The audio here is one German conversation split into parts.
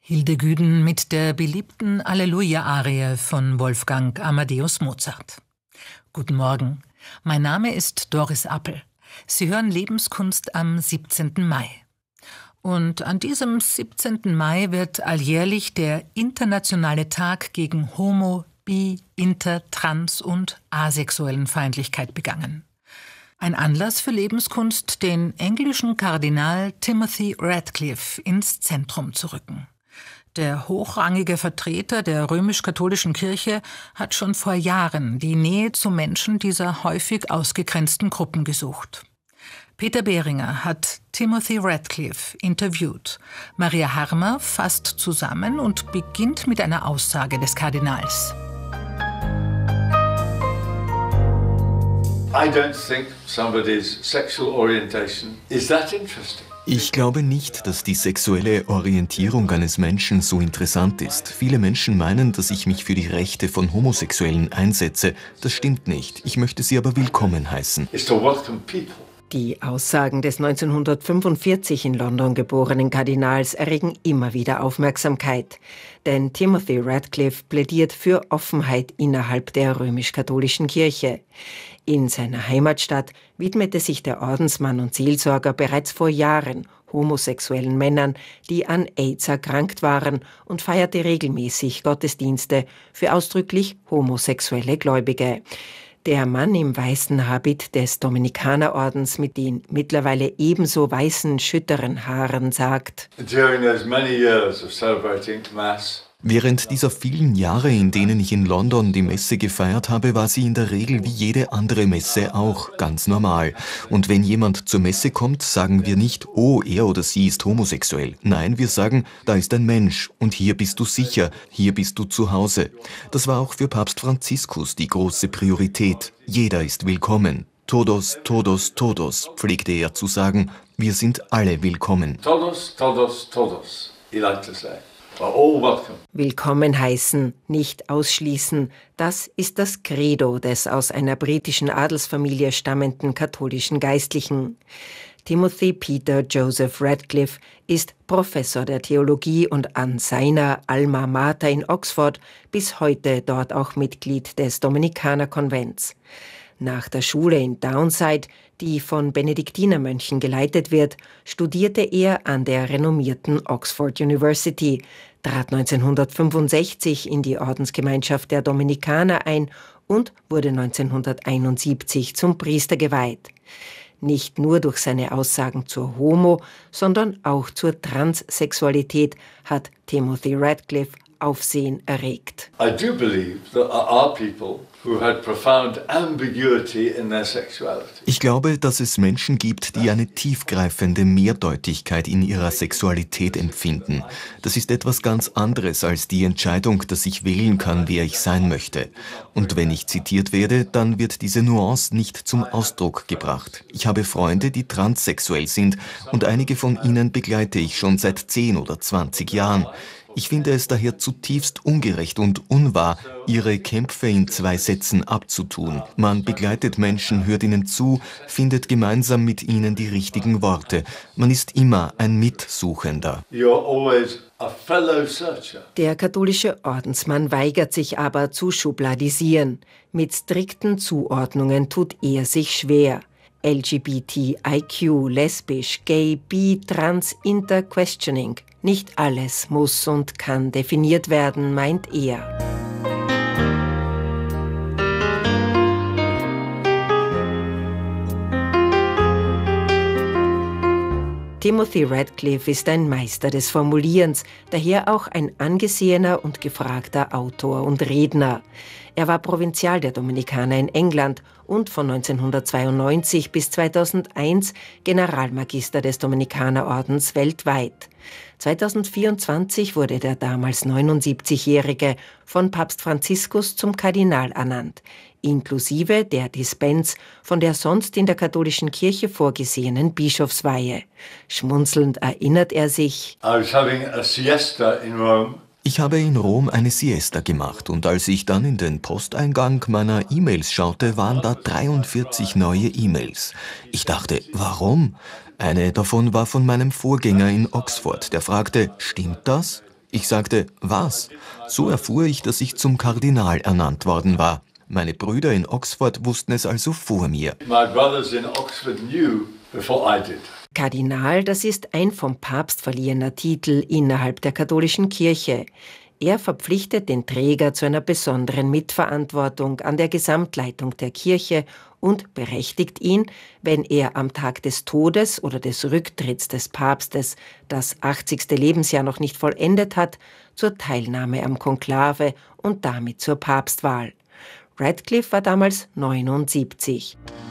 Hilde Güden mit der beliebten Alleluia-Arie von Wolfgang Amadeus Mozart. Guten Morgen, mein Name ist Doris Appel. Sie hören Lebenskunst am 17. Mai. Und an diesem 17. Mai wird alljährlich der internationale Tag gegen Homo-, Bi-, Inter-, Trans- und asexuellen Feindlichkeit begangen. Ein Anlass für Lebenskunst, den englischen Kardinal Timothy Ratcliffe ins Zentrum zu rücken. Der hochrangige Vertreter der römisch-katholischen Kirche hat schon vor Jahren die Nähe zu Menschen dieser häufig ausgegrenzten Gruppen gesucht. Peter Behringer hat Timothy Ratcliffe interviewt. Maria Harmer fasst zusammen und beginnt mit einer Aussage des Kardinals. I don't think somebody's sexual orientation is that interesting. Ich glaube nicht, dass die sexuelle Orientierung eines Menschen so interessant ist. Viele Menschen meinen, dass ich mich für die Rechte von Homosexuellen einsetze. Das stimmt nicht. Ich möchte sie aber willkommen heißen. It's to welcome people. Die Aussagen des 1945 in London geborenen Kardinals erregen immer wieder Aufmerksamkeit. Denn Timothy Ratcliffe plädiert für Offenheit innerhalb der römisch-katholischen Kirche. In seiner Heimatstadt widmete sich der Ordensmann und Seelsorger bereits vor Jahren homosexuellen Männern, die an AIDS erkrankt waren, und feierte regelmäßig Gottesdienste für ausdrücklich homosexuelle Gläubige. Der Mann im weißen Habit des Dominikanerordens mit den mittlerweile ebenso weißen, schütteren Haaren sagt: During those many years of celebrating Mass, Während dieser vielen Jahre, in denen ich in London die Messe gefeiert habe, war sie in der Regel wie jede andere Messe auch ganz normal. Und wenn jemand zur Messe kommt, sagen wir nicht, oh, er oder sie ist homosexuell. Nein, wir sagen, da ist ein Mensch und hier bist du sicher, hier bist du zu Hause. Das war auch für Papst Franziskus die große Priorität. Jeder ist willkommen. Todos, todos, todos, pflegte er zu sagen. Wir sind alle willkommen. todos, todos, todos, he liked to say. We're all welcome. Willkommen heißen, nicht ausschließen, das ist das Credo des aus einer britischen Adelsfamilie stammenden katholischen Geistlichen. Timothy Peter Joseph Ratcliffe ist Professor der Theologie und an seiner Alma Mater in Oxford bis heute dort auch Mitglied des Dominikanerkonvents. Nach der Schule in Downside, die von Benediktinermönchen geleitet wird, studierte er an der renommierten Oxford University, trat 1965 in die Ordensgemeinschaft der Dominikaner ein und wurde 1971 zum Priester geweiht. Nicht nur durch seine Aussagen zur Homo-, sondern auch zur Transsexualität hat Timothy Ratcliffe Aufsehen erregt. I do believe that there are people who had profound ambiguity in their sexuality. Ich glaube, dass es Menschen gibt, die eine tiefgreifende Mehrdeutigkeit in ihrer Sexualität empfinden. Das ist etwas ganz anderes als die Entscheidung, dass ich wählen kann, wer ich sein möchte. Und wenn ich zitiert werde, dann wird diese Nuance nicht zum Ausdruck gebracht. Ich habe Freunde, die transsexuell sind, und einige von ihnen begleite ich schon seit 10 oder 20 Jahren. Ich finde es daher zutiefst ungerecht und unwahr, ihre Kämpfe in 2 Sätzen abzutun. Man begleitet Menschen, hört ihnen zu, findet gemeinsam mit ihnen die richtigen Worte. Man ist immer ein Mitsuchender. You're always a fellow searcher. Der katholische Ordensmann weigert sich aber zu schubladisieren. Mit strikten Zuordnungen tut er sich schwer. LGBTIQ, lesbisch, gay, bi, trans, inter, questioning. Nicht alles muss und kann definiert werden, meint er. Timothy Ratcliffe ist ein Meister des Formulierens, daher auch ein angesehener und gefragter Autor und Redner. Er war Provinzial der Dominikaner in England und von 1992 bis 2001 Generalmagister des Dominikanerordens weltweit. 2024 wurde der damals 79-Jährige von Papst Franziskus zum Kardinal ernannt, inklusive der Dispens von der sonst in der katholischen Kirche vorgesehenen Bischofsweihe. Schmunzelnd erinnert er sich: I was having a siesta in Rome. Ich habe in Rom eine Siesta gemacht und als ich dann in den Posteingang meiner E-Mails schaute, waren da 43 neue E-Mails. Ich dachte, warum? Eine davon war von meinem Vorgänger in Oxford, der fragte, stimmt das? Ich sagte, was? So erfuhr ich, dass ich zum Kardinal ernannt worden war. Meine Brüder in Oxford wussten es also vor mir. My brothers in Oxford knew before I did. Kardinal, das ist ein vom Papst verliehener Titel innerhalb der katholischen Kirche. Er verpflichtet den Träger zu einer besonderen Mitverantwortung an der Gesamtleitung der Kirche und berechtigt ihn, wenn er am Tag des Todes oder des Rücktritts des Papstes das 80. Lebensjahr noch nicht vollendet hat, zur Teilnahme am Konklave und damit zur Papstwahl. Radcliffe war damals 79.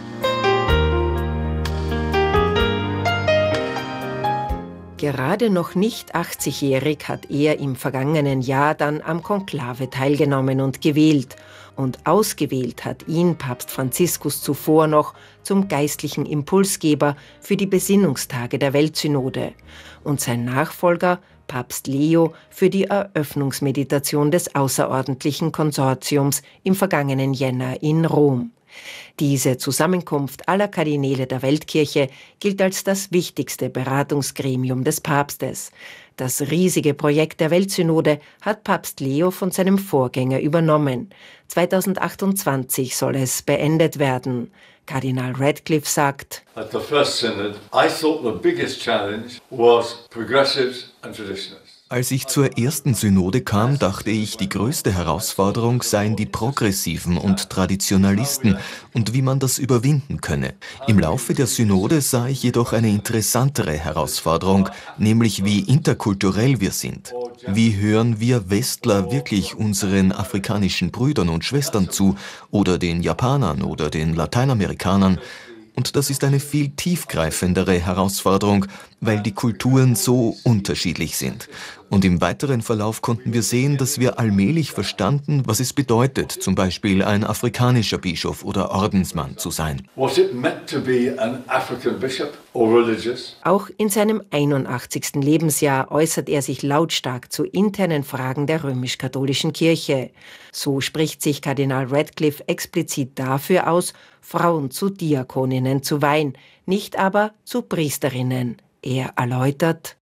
Gerade noch nicht 80-jährig hat er im vergangenen Jahr dann am Konklave teilgenommen und gewählt. Und ausgewählt hat ihn Papst Franziskus zuvor noch zum geistlichen Impulsgeber für die Besinnungstage der Weltsynode und sein Nachfolger Papst Leo für die Eröffnungsmeditation des außerordentlichen Konsortiums im vergangenen Jänner in Rom. Diese Zusammenkunft aller Kardinäle der Weltkirche gilt als das wichtigste Beratungsgremium des Papstes. Das riesige Projekt der Weltsynode hat Papst Leo von seinem Vorgänger übernommen. 2028 soll es beendet werden. Kardinal Radcliffe sagt: At the first synod, I thought the biggest challenge was progressives and traditionalists. Als ich zur ersten Synode kam, dachte ich, die größte Herausforderung seien die Progressiven und Traditionalisten und wie man das überwinden könne. Im Laufe der Synode sah ich jedoch eine interessantere Herausforderung, nämlich wie interkulturell wir sind. Wie hören wir Westler wirklich unseren afrikanischen Brüdern und Schwestern zu oder den Japanern oder den Lateinamerikanern? Und das ist eine viel tiefgreifendere Herausforderung, weil die Kulturen so unterschiedlich sind. Und im weiteren Verlauf konnten wir sehen, dass wir allmählich verstanden, was es bedeutet, zum Beispiel ein afrikanischer Bischof oder Ordensmann zu sein. Was it meant to be an African bishop or religious? Auch in seinem 81. Lebensjahr äußert er sich lautstark zu internen Fragen der römisch-katholischen Kirche. So spricht sich Kardinal Radcliffe explizit dafür aus, Frauen zu Diakoninnen zu weihen, nicht aber zu Priesterinnen. Er erläutert: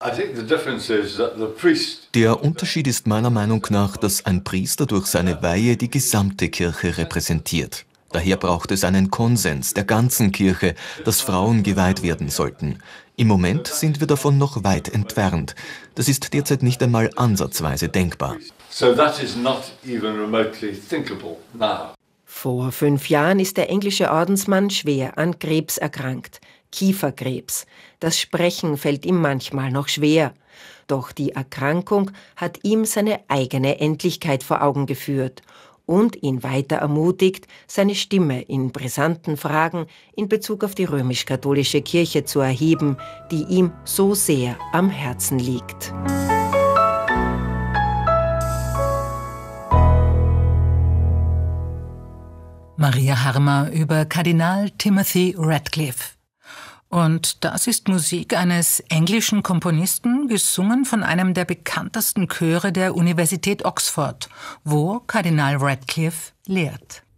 Der Unterschied ist meiner Meinung nach, dass ein Priester durch seine Weihe die gesamte Kirche repräsentiert. Daher braucht es einen Konsens der ganzen Kirche, dass Frauen geweiht werden sollten. Im Moment sind wir davon noch weit entfernt. Das ist derzeit nicht einmal ansatzweise denkbar. So that is not even remotely thinkable now. Vor 5 Jahren ist der englische Ordensmann schwer an Krebs erkrankt. Kieferkrebs. Das Sprechen fällt ihm manchmal noch schwer. Doch die Erkrankung hat ihm seine eigene Endlichkeit vor Augen geführt und ihn weiter ermutigt, seine Stimme in brisanten Fragen in Bezug auf die römisch-katholische Kirche zu erheben, die ihm so sehr am Herzen liegt. Maria Harmer über Kardinal Timothy Radcliffe. Und das ist Musik eines englischen Komponisten, gesungen von einem der bekanntesten Chöre der Universität Oxford, wo Kardinal Radcliffe lehrt.